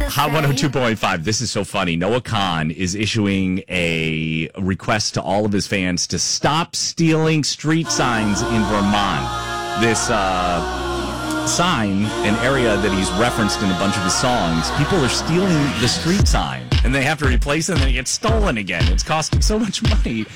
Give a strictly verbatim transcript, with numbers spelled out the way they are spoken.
Hot one oh two point five. This is so funny. Noah Khan is issuing a request to all of his fans to stop stealing street signs in Vermont. This uh, sign, an area that he's referenced in a bunch of his songs, people are stealing the street sign, and they have to replace it, and then it gets stolen again. It's costing so much money.